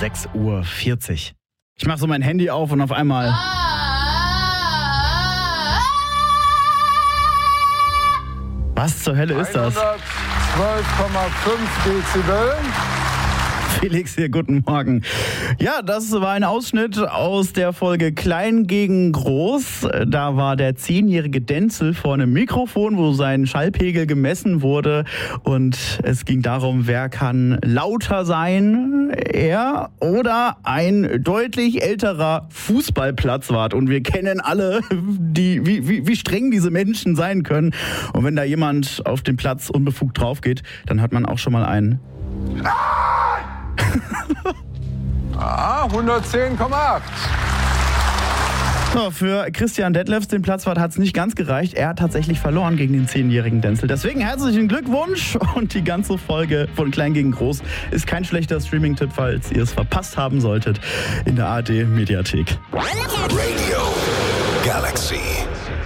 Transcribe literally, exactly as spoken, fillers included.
sechs Uhr vierzig. Ich mache so mein Handy auf und auf einmal... Was zur Hölle ist das? hundertzwölf Komma fünf Dezibel. Felix hier, guten Morgen. Ja, das war ein Ausschnitt aus der Folge Klein gegen Groß. Da war der zehnjährige Denzel vor einem Mikrofon, wo sein Schallpegel gemessen wurde. Und es ging darum, wer kann lauter sein, er oder ein deutlich älterer Fußballplatzwart. Und wir kennen alle, die, wie, wie, wie streng diese Menschen sein können. Und wenn da jemand auf den Platz unbefugt drauf geht, dann hat man auch schon mal einen... Ah, hundertzehn Komma acht. So, für Christian Detlefs, den Platzwart, hat es nicht ganz gereicht. Er hat tatsächlich verloren gegen den zehnjährigen Denzel. Deswegen herzlichen Glückwunsch. Und die ganze Folge von Klein gegen Groß ist kein schlechter Streaming-Tipp, falls ihr es verpasst haben solltet, in der A R D-Mediathek. Radio